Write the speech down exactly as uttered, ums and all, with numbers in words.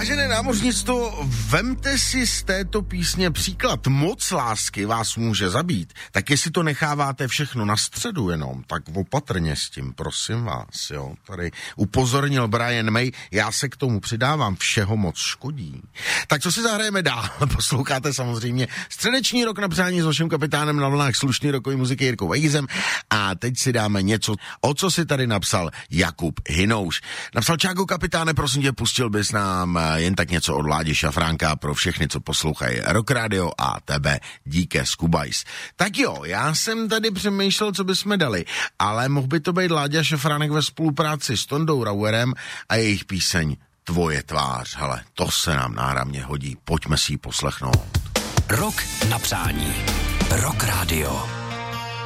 Vážené námořnictvo, vemte si z této písně příklad. Moc lásky vás může zabít. Tak jestli to necháváte všechno na středu jenom, tak opatrně s tím, prosím vás, jo. Tady upozornil Brian May, já se k tomu přidávám, všeho moc škodí. Tak co si zahrajeme dál? Posloucháte samozřejmě středeční rok na přání s vaším kapitánem na vlnách slušný rokový muziky Jirkou Vejzem a teď si dáme něco, o co si tady napsal Jakub Hinouš. Napsal: Čáku kapitáne, prosím tě, pustil bys nám jen tak něco od Ládi Šafránka pro všechny, co poslouchají Rock Radio a tebe díky Skubajs. Tak jo, já jsem tady přemýšlel, co bychom dali, ale mohl by to být Láďa Šafránek ve spolupráci s Tondou Rauerem a jejich píseň Tvoje tvář. Hele, to se nám náramně hodí, pojďme si ji poslechnout. Rok na přání. Rock Radio.